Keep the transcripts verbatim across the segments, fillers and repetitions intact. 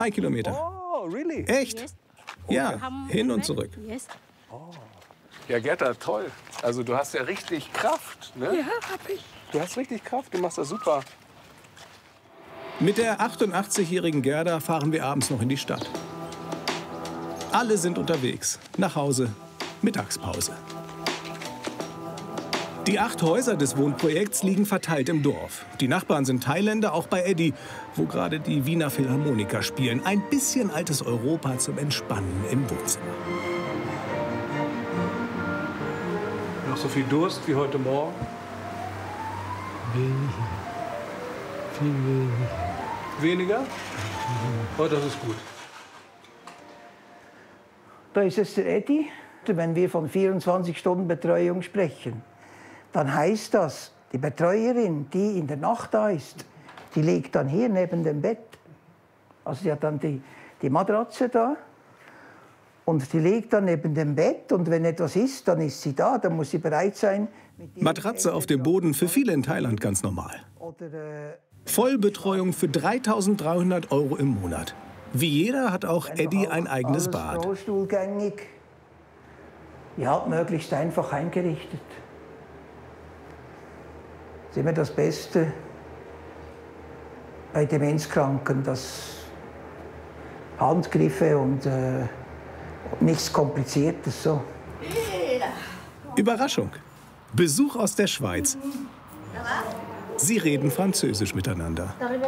Ein Kilometer. Oh, really? Echt? Yes. Ja, hin und zurück. Yes. Ja, Gerda, toll. Also du hast ja richtig Kraft, ne? Ja, hab ich. Du hast richtig Kraft, du machst das super. Mit der achtundachtzigjährigen Gerda fahren wir abends noch in die Stadt. Alle sind unterwegs. Nach Hause. Mittagspause. Die acht Häuser des Wohnprojekts liegen verteilt im Dorf. Die Nachbarn sind Thailänder, auch bei Eddie, wo gerade die Wiener Philharmoniker spielen. Ein bisschen altes Europa zum Entspannen im Wohnzimmer. Noch so viel Durst wie heute Morgen? Wenig. Viel wenig. Weniger? Oh, das ist gut. Da ist es der Eddie. Wenn wir von vierundzwanzig Stunden Betreuung sprechen, dann heißt das, die Betreuerin, die in der Nacht da ist, die liegt dann hier neben dem Bett. Also die hat dann die, die Matratze da und die liegt dann neben dem Bett. Und wenn etwas ist, dann ist sie da, dann muss sie bereit sein. Matratze auf dem Boden, für viele in Thailand ganz normal. Oder, äh, Vollbetreuung für dreitausenddreihundert Euro im Monat. Wie jeder hat auch Eddie ein eigenes alles Bad. rollstuhlgängig. Ja, möglichst einfach eingerichtet. Das ist immer das Beste bei Demenzkranken, dass Handgriffe und äh, nichts Kompliziertes. So. Überraschung. Besuch aus der Schweiz. Sie reden Französisch miteinander. Non,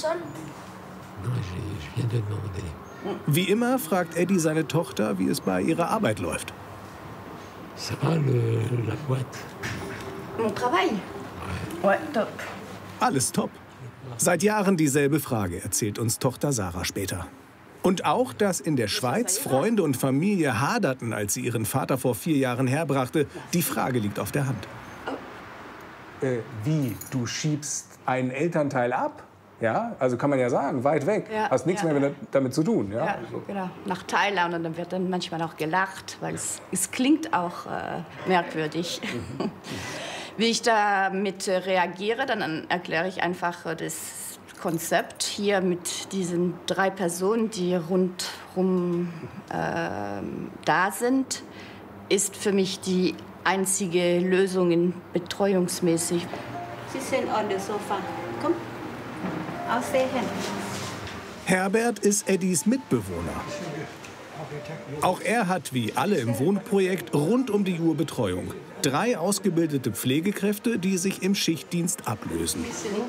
je, je viens de demander. Wie immer fragt Eddie seine Tochter, wie es bei ihrer Arbeit läuft. Ça va, le, la boîte? Mon travail? Ouais, top. Alles top. Seit Jahren dieselbe Frage, erzählt uns Tochter Sarah später. Und auch, dass in der Schweiz Freunde und Familie haderten, als sie ihren Vater vor vier Jahren herbrachte, die Frage liegt auf der Hand. Äh, wie? Du schiebst einen Elternteil ab? Ja, also kann man ja sagen, weit weg. Ja, Hast nichts ja. mehr damit zu tun. Ja? Ja, genau. Nach Thailand und dann wird dann manchmal auch gelacht, weil es, es klingt auch äh, merkwürdig. Mhm. Wie ich damit äh, reagiere, dann erkläre ich einfach äh, das Konzept hier mit diesen drei Personen, die rundherum äh, da sind, ist für mich die einzige Lösung in betreuungsmäßig. Sie sind on the sofa. Komm. I'll stay here. Herbert ist Eddies Mitbewohner. Auch er hat, wie alle im Wohnprojekt, rund um die Uhr Betreuung. Drei ausgebildete Pflegekräfte, die sich im Schichtdienst ablösen.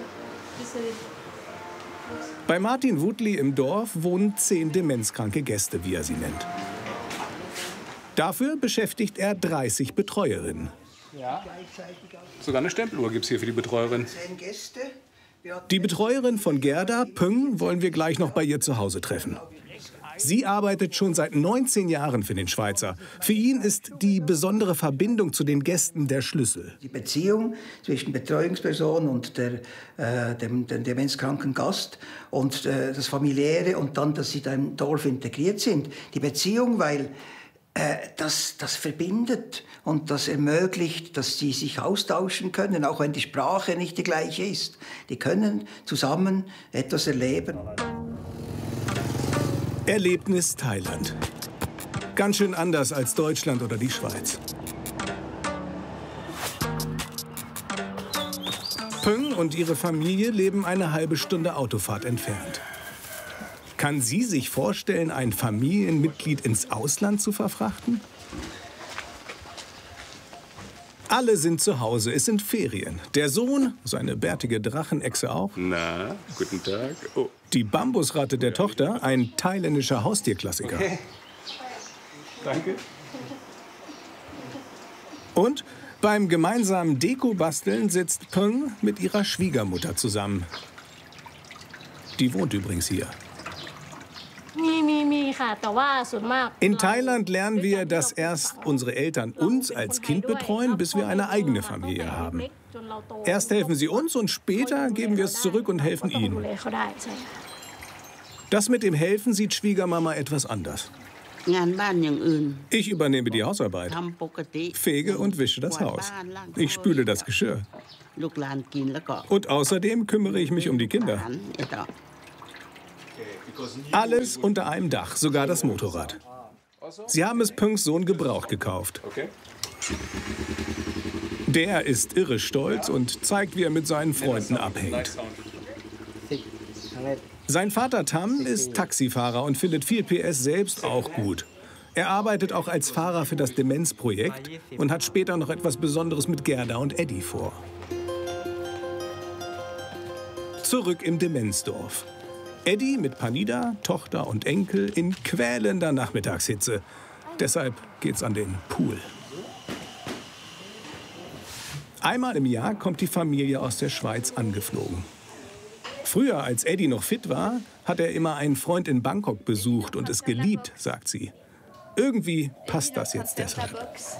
Bei Martin Wutli im Dorf wohnen zehn demenzkranke Gäste, wie er sie nennt. Dafür beschäftigt er dreißig Betreuerinnen. Ja. Sogar eine Stempeluhr gibt es hier für die Betreuerin. Zehn Gäste. Die Betreuerin von Gerda, Pöng, wollen wir gleich noch bei ihr zu Hause treffen. Sie arbeitet schon seit neunzehn Jahren für den Schweizer. Für ihn ist die besondere Verbindung zu den Gästen der Schlüssel. Die Beziehung zwischen Betreuungsperson und der, äh, dem, dem demenzkranken Gast und äh, das Familiäre und dann, dass sie da im Dorf integriert sind. Die Beziehung, weil äh, das, das verbindet und das ermöglicht, dass sie sich austauschen können, auch wenn die Sprache nicht die gleiche ist. Die können zusammen etwas erleben. Erlebnis Thailand. Ganz schön anders als Deutschland oder die Schweiz. Pöng und ihre Familie leben eine halbe Stunde Autofahrt entfernt. Kann sie sich vorstellen, ein Familienmitglied ins Ausland zu verfrachten? Alle sind zu Hause, es sind Ferien. Der Sohn, seine bärtige Drachenechse auch. Na, guten Tag. Oh. Die Bambusratte der Tochter, ein thailändischer Haustierklassiker. Okay. Danke. Und beim gemeinsamen Deko-Basteln sitzt Pöng mit ihrer Schwiegermutter zusammen. Die wohnt übrigens hier. In Thailand lernen wir, dass erst unsere Eltern uns als Kind betreuen, bis wir eine eigene Familie haben. Erst helfen sie uns und später geben wir es zurück und helfen ihnen. Das mit dem Helfen sieht Schwiegermama etwas anders. Ich übernehme die Hausarbeit, fege und wische das Haus. Ich spüle das Geschirr. Und außerdem kümmere ich mich um die Kinder. Alles unter einem Dach, sogar das Motorrad. Sie haben es Pöngs Sohn gebraucht gekauft. Der ist irre stolz und zeigt, wie er mit seinen Freunden abhängt. Sein Vater Tam ist Taxifahrer und findet viel P S selbst auch gut. Er arbeitet auch als Fahrer für das Demenzprojekt und hat später noch etwas Besonderes mit Gerda und Eddie vor. Zurück im Demenzdorf. Eddie mit Panida, Tochter und Enkel in quälender Nachmittagshitze. Deshalb geht's an den Pool. Einmal im Jahr kommt die Familie aus der Schweiz angeflogen. Früher, als Eddie noch fit war, hat er immer einen Freund in Bangkok besucht und es geliebt, sagt sie. Irgendwie passt das jetzt deshalb.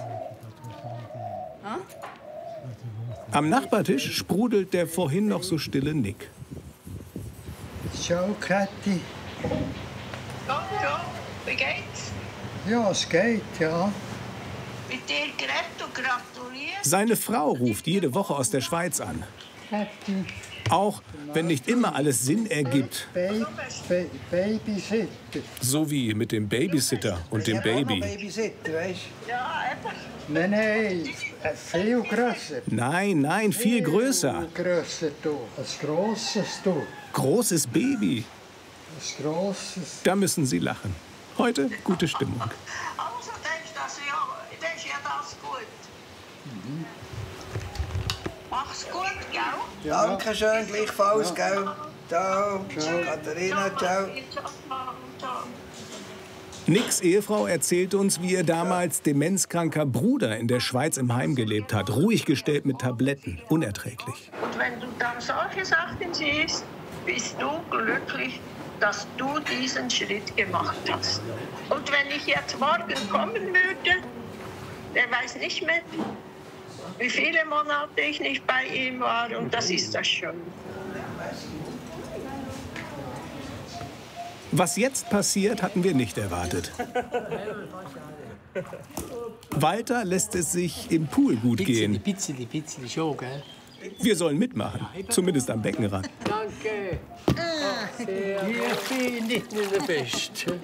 Am Nachbartisch sprudelt der vorhin noch so stille Nick. Ciao, Kathi. Hallo, wie geht's? Ja, es geht, ja. Mit dir geredet und gratuliert. Seine Frau ruft jede Woche aus der Schweiz an. Kathi. Auch wenn nicht immer alles Sinn ergibt. Ba ba Babysitter. So wie mit dem Babysitter und dem Baby. Babysitter, weißt Ja, eben. Nein, nein, äh, viel grösser. Nein, nein, viel größer. Viel grösser, du. Ein grosses, du. Großes Baby. Ein grosses. Da müssen sie lachen. Heute gute Stimmung. Also denkst du, das, ja, das ist ja das gut. Mhm. Mach's gut, gell? Ja. Danke schön, gleichfalls, ja. Gell? Ciao. Ciao. Katharina, ciao. Nicks Ehefrau erzählt uns, wie ihr damals demenzkranker Bruder in der Schweiz im Heim gelebt hat. Ruhig gestellt mit Tabletten. Unerträglich. Und wenn du dann solche Sachen siehst, bist du glücklich, dass du diesen Schritt gemacht hast. Und wenn ich jetzt morgen kommen würde, der weiß nicht mehr, wie viele Monate ich nicht bei ihm war, und das ist das schon. Was jetzt passiert, hatten wir nicht erwartet. Walter lässt es sich im Pool gut gehen. Pizzeli, Pizzeli, schon, gell? Wir sollen mitmachen, zumindest am Beckenrand. Danke. Hier finde ich nicht der Beste.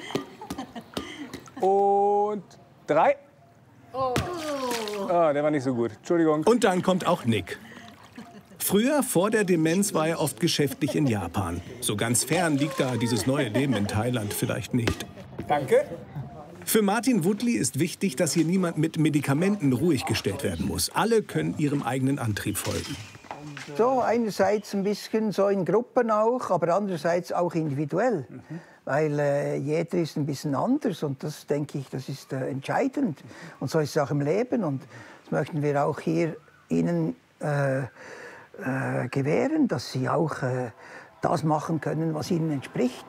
Und drei. Oh. Ah, der war nicht so gut. Entschuldigung. Und dann kommt auch Nick. Früher, vor der Demenz, war er oft geschäftlich in Japan. So ganz fern liegt da dieses neue Leben in Thailand vielleicht nicht. Danke. Für Martin Woodley ist wichtig, dass hier niemand mit Medikamenten ruhig gestellt werden muss. Alle können ihrem eigenen Antrieb folgen. So, einerseits ein bisschen so in Gruppen auch, aber andererseits auch individuell. Mhm. Weil äh, jeder ist ein bisschen anders und das, denke ich, das ist äh, entscheidend. Und so ist es auch im Leben und das möchten wir auch hier Ihnen äh, äh, gewähren, dass Sie auch äh, das machen können, was Ihnen entspricht.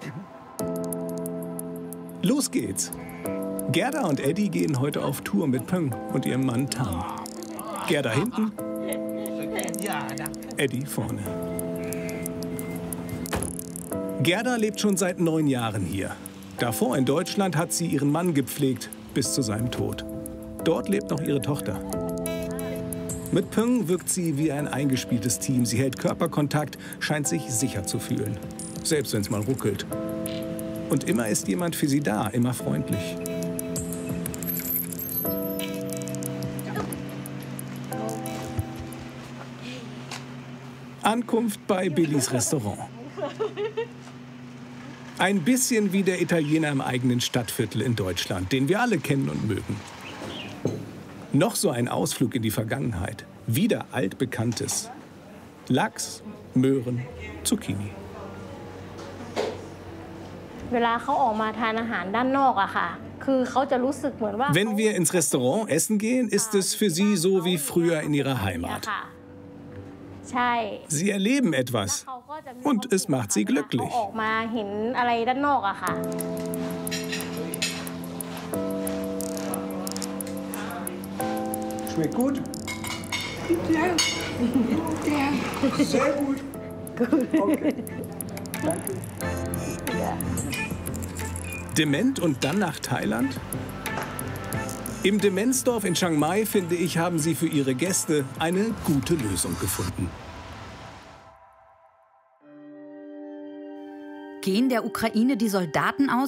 Los geht's! Gerda und Eddie gehen heute auf Tour mit Pöng und ihrem Mann Tam. Gerda hinten, Eddie vorne. Gerda lebt schon seit neun Jahren hier. Davor in Deutschland hat sie ihren Mann gepflegt bis zu seinem Tod. Dort lebt noch ihre Tochter. Mit Pöng wirkt sie wie ein eingespieltes Team. Sie hält Körperkontakt, scheint sich sicher zu fühlen. Selbst wenn es mal ruckelt. Und immer ist jemand für sie da, immer freundlich. Ankunft bei Billys Restaurant. Ein bisschen wie der Italiener im eigenen Stadtviertel in Deutschland, den wir alle kennen und mögen. Noch so ein Ausflug in die Vergangenheit. Wieder altbekanntes. Lachs, Möhren, Zucchini. Wenn wir ins Restaurant essen gehen, ist es für sie so wie früher in ihrer Heimat. Sie erleben etwas und es macht sie glücklich. Schmeckt gut? Ja. Sehr gut. Okay. Danke. Dement und dann nach Thailand? Im Demenzdorf in Chiang Mai, finde ich, haben sie für ihre Gäste eine gute Lösung gefunden. Gehen der Ukraine die Soldaten aus?